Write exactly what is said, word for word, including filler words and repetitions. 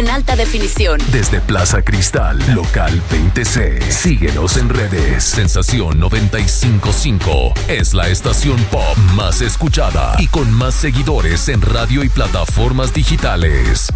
en alta definición. Desde Plaza Cristal, local veinte C. Síguenos en redes. Sensación noventa y cinco punto cinco es la estación pop más escuchada y con más seguidores en radio y plataformas digitales.